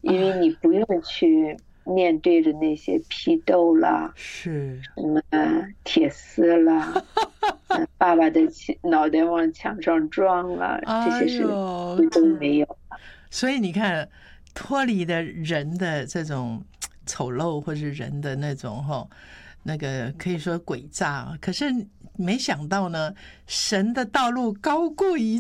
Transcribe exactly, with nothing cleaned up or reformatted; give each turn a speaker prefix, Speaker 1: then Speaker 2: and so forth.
Speaker 1: 因为你不用去面对着那些批斗啦，
Speaker 2: 是，
Speaker 1: 什么铁丝啦，嗯，爸爸的脑袋往墙上撞了，这
Speaker 2: 哎
Speaker 1: 些事
Speaker 2: 呦，
Speaker 1: 都没有。
Speaker 2: 所以你看，脱离了人的这种丑陋，或是人的那种哈，那个可以说诡诈，可是没想到呢，神的道路高过一